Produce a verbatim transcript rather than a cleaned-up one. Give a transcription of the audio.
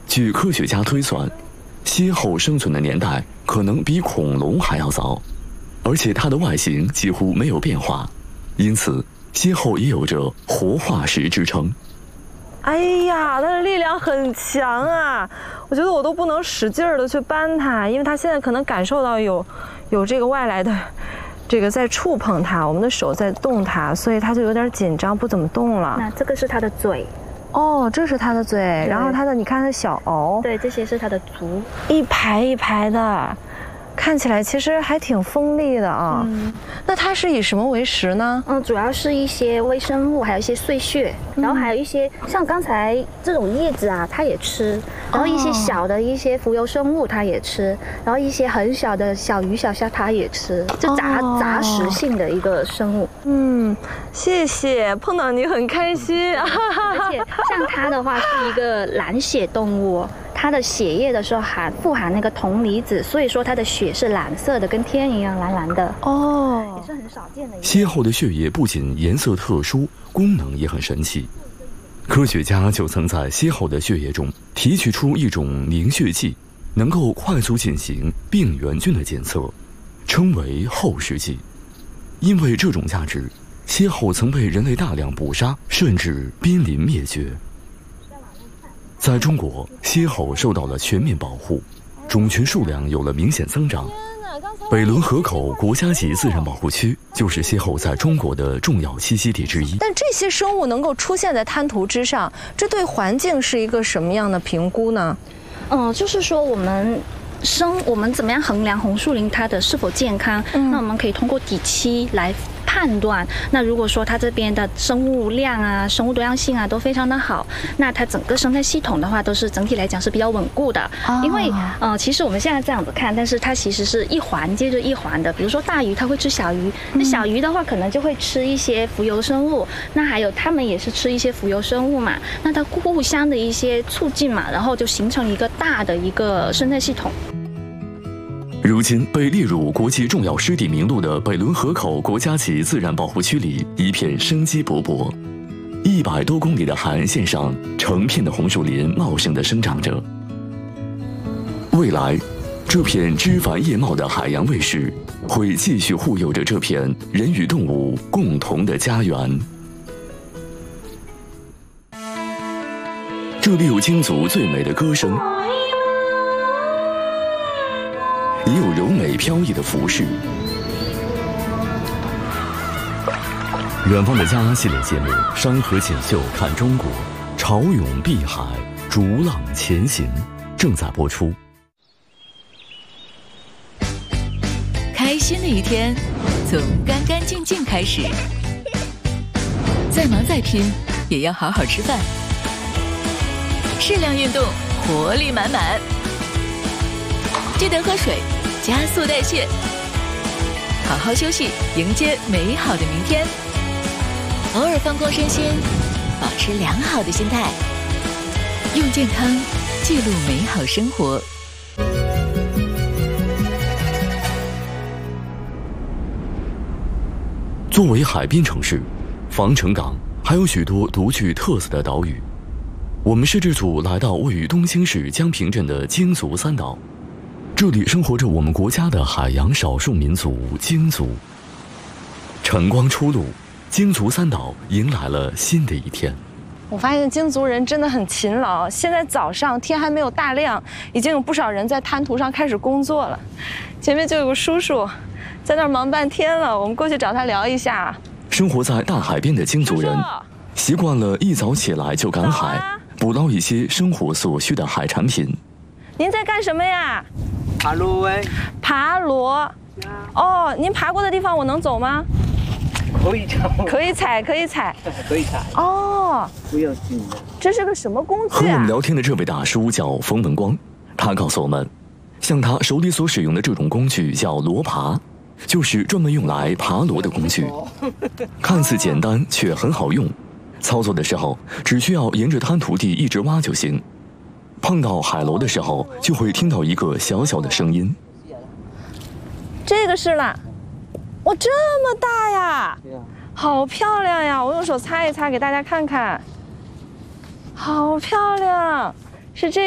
据科学家推算，蝎后生存的年代可能比恐龙还要早，而且它的外形几乎没有变化，因此蝎后也有着活化石之称。 哎呀，它的力量很强啊！我觉得我都不能使劲儿的去搬它，因为它现在可能感受到有有这个外来的这个在触碰它，我们的手在动它，所以它就有点紧张，不怎么动了。 那这个是它的嘴。 哦，这是它的嘴，然后它的你看它的小螯， 对，这些是它的足， 一排一排的，看起来其实还挺锋利的啊。嗯，那它是以什么为食呢？ 嗯，主要是一些微生物，还有一些碎屑，然后还有一些像刚才这种叶子啊，它也吃，然后一些小的一些浮游生物它也吃，然后一些很小的小鱼小虾它也吃，就杂、哦、杂食性的一个生物。 嗯，谢谢，碰到你很开心。 而且像它的话是一个蓝血动物，它的血液的时候含富含那个铜离子，所以说它的血是蓝色的，跟天一样蓝蓝的。哦，也是很少见的。 蝎后的血液不仅颜色特殊，功能也很神奇。科学家就曾在蝎后的血液中提取出一种凝血剂，能够快速进行病原菌的检测，称为后视剂。因为这种价值，蝎后曾被人类大量捕杀，甚至濒临灭绝。在中国，蝎后受到了全面保护，种群数量有了明显增长。北仑河口国家级自然保护区就是蝎后在中国的重要栖息地之一。 但这些生物能够出现在滩涂之上，这对环境是一个什么样的评估呢？ 嗯，就是说我们生我们怎么样衡量红树林它的是否健康？嗯、那我们可以通过底栖来判断。那如果说它这边的生物量啊、生物多样性啊都非常的好，那它整个生态系统的话都是整体来讲是比较稳固的。哦、因为呃，其实我们现在这样子看，但是它其实是一环接着一环的。比如说大鱼它会吃小鱼，那小鱼的话可能就会吃一些浮游生物，那还有它们也是吃一些浮游生物嘛，那它互相的一些促进嘛，然后就形成一个大的一个生态系统。 如今被列入国际重要湿地名录的北仑河口国家级自然保护区里，一片生机勃勃。一百多公里的海岸线上，成片的红树林茂盛地生长着。未来，这片枝繁叶茂的海洋卫士会继续护佑着这片人与动物共同的家园。这里有鲸族最美的歌声，也有柔美飘逸的服饰。远方的家系列节目《山河锦绣看中国》，潮涌碧海，逐浪前行，正在播出。 开心的一天，从干干净净开始。再忙再拼，也要好好吃饭。适量运动，活力满满。记得喝水，加速代谢。好好休息，迎接美好的明天。偶尔放空身心，保持良好的心态，用健康记录美好生活。 作为海滨城市，防城港还有许多独具特色的岛屿。我们摄制组来到位于东兴市江平镇的鲸族三岛，这里生活着我们国家的海洋少数民族鲸族。晨光初露，鲸族三岛迎来了新的一天。 我发现鲸族人真的很勤劳，现在早上天还没有大亮，已经有不少人在滩涂上开始工作了。前面就有个叔叔在那儿忙半天了，我们过去找他聊一下。 生活在大海边的鲸族人习惯了一早起来就赶海，啊、捕捞一些生活所需的海产品。 您在干什么呀？ 爬螺哎。 爬螺。哦，您爬过的地方我能走吗？ 可以踩， 可以踩，可以踩， 可以踩。 哦， 不要紧的。 这是个什么工具啊？ 和我们聊天的这位大叔叫冯文光，他告诉我们，像他手里所使用的这种工具叫螺耙，就是专门用来爬螺的工具。看似简单，却很好用。操作的时候，只需要沿着滩涂地一直挖就行。碰到海螺的时候，就会听到一个小小的声音。 这个是啦。哇，这么大呀！好漂亮呀！我用手擦一擦，给大家看看。好漂亮，是这